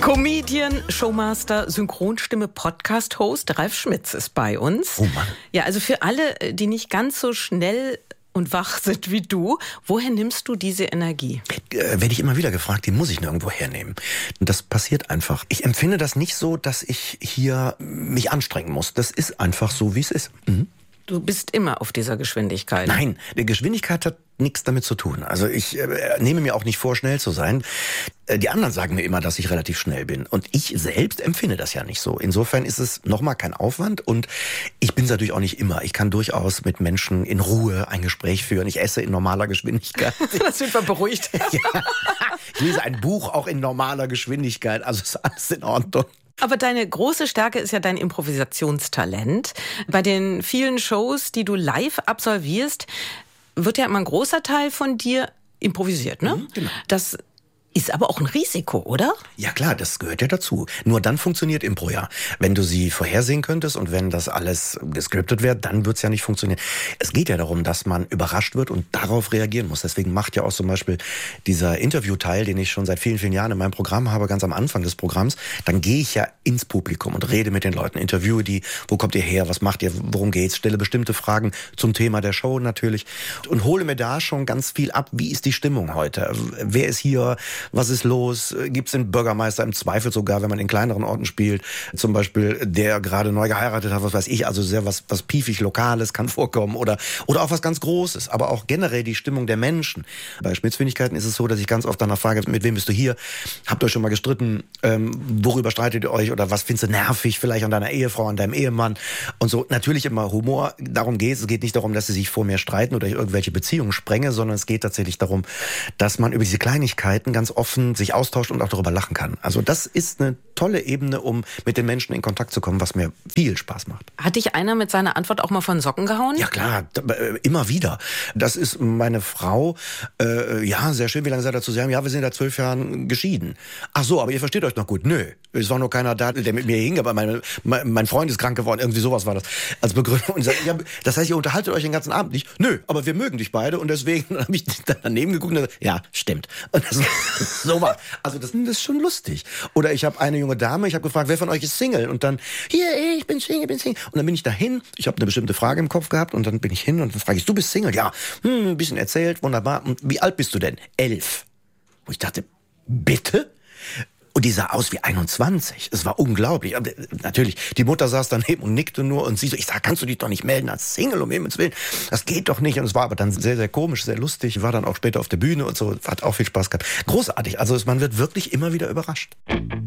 Comedian, Showmaster, Synchronstimme, Podcast-Host Ralf Schmitz ist bei uns. Oh Mann. Ja, also für alle, die nicht ganz so schnell und wach sind wie du, woher nimmst du diese Energie? Werde ich immer wieder gefragt, die muss ich nirgendwo hernehmen. Und das passiert einfach. Ich empfinde das nicht so, dass ich hier mich anstrengen muss. Das ist einfach so, wie es ist. Mhm. Du bist immer auf dieser Geschwindigkeit. Nein, die Geschwindigkeit hat nichts damit zu tun. Also ich nehme mir auch nicht vor, schnell zu sein. Die anderen sagen mir immer, dass ich relativ schnell bin. Und ich selbst empfinde das ja nicht so. Insofern ist es nochmal kein Aufwand. Und ich bin es natürlich auch nicht immer. Ich kann durchaus mit Menschen in Ruhe ein Gespräch führen. Ich esse in normaler Geschwindigkeit. Das sind wir beruhigt. Ja. Ich lese ein Buch auch in normaler Geschwindigkeit. Also ist alles in Ordnung. Aber deine große Stärke ist ja dein Improvisationstalent. Bei den vielen Shows, die du live absolvierst, wird ja immer ein großer Teil von dir improvisiert, ne? Genau. Das ist aber auch ein Risiko, oder? Ja klar, das gehört ja dazu. Nur dann funktioniert Impro ja. Wenn du sie vorhersehen könntest und wenn das alles gescriptet wird, dann wird's ja nicht funktionieren. Es geht ja darum, dass man überrascht wird und darauf reagieren muss. Deswegen macht ja auch zum Beispiel dieser Interviewteil, den ich schon seit vielen, vielen Jahren in meinem Programm habe, ganz am Anfang des Programms, dann gehe ich ja ins Publikum und rede mit den Leuten, interviewe die, wo kommt ihr her, was macht ihr, worum geht's, stelle bestimmte Fragen zum Thema der Show natürlich und hole mir da schon ganz viel ab, wie ist die Stimmung heute, wer ist hier, was ist los? Gibt's den Bürgermeister im Zweifel sogar, wenn man in kleineren Orten spielt? Zum Beispiel, der gerade neu geheiratet hat, was weiß ich, also sehr was piefig Lokales kann vorkommen oder auch was ganz Großes, aber auch generell die Stimmung der Menschen. Bei Schmitzfindigkeiten ist es so, dass ich ganz oft danach frage, mit wem bist du hier? Habt ihr euch schon mal gestritten? Worüber streitet ihr euch? Oder was findest du nervig vielleicht an deiner Ehefrau, an deinem Ehemann? Und so, natürlich immer Humor, darum geht's. Es geht nicht darum, dass sie sich vor mir streiten oder ich irgendwelche Beziehungen sprenge, sondern es geht tatsächlich darum, dass man über diese Kleinigkeiten ganz offen sich austauscht und auch darüber lachen kann. Also das ist eine tolle Ebene, um mit den Menschen in Kontakt zu kommen, was mir viel Spaß macht. Hat dich einer mit seiner Antwort auch mal von Socken gehauen? Ja klar, immer wieder. Das ist meine Frau. Ja, sehr schön. Wie lange seid ihr zusammen? Ja, wir sind seit 12 Jahren geschieden. Ach so, aber ihr versteht euch noch gut. Nö, es war nur keiner da, der mit mir hing, aber mein Freund ist krank geworden. Irgendwie sowas war das als Begründung. Und ja, das heißt, ihr unterhaltet euch den ganzen Abend nicht? Nö, aber wir mögen dich beide und deswegen habe ich daneben geguckt und gesagt, ja, stimmt. Und das so war. Also das ist schon lustig. Oder ich habe eine junge Dame, ich habe gefragt, wer von euch ist Single? Und dann, hier, ich bin Single. Und dann bin ich dahin, ich habe eine bestimmte Frage im Kopf gehabt und dann bin ich hin und dann frage ich, du bist Single? Ja, ein bisschen erzählt, wunderbar. Und wie alt bist du denn? 11. Wo ich dachte, bitte? Und die sah aus wie 21. Es war unglaublich. Aber natürlich, die Mutter saß daneben und nickte nur und sie so, ich sag, kannst du dich doch nicht melden als Single, um Himmels Willen. Das geht doch nicht. Und es war aber dann sehr, sehr komisch, sehr lustig. War dann auch später auf der Bühne und so. Hat auch viel Spaß gehabt. Großartig. Also man wird wirklich immer wieder überrascht.